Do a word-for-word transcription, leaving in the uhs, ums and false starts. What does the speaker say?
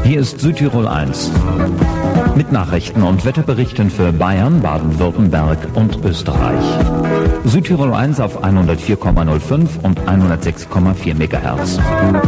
Hier ist Südtirol eins. Mit Nachrichten und Wetterberichten für Bayern, Baden-Württemberg und Österreich. Südtirol eins auf hundertvier Komma null fünf und hundertsechs Komma vier Megahertz.